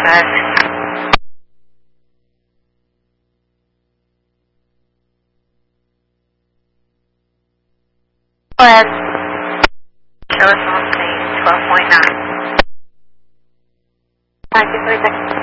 guys. Go ahead. Show us on scene 12.9. 9, 2, 3 seconds.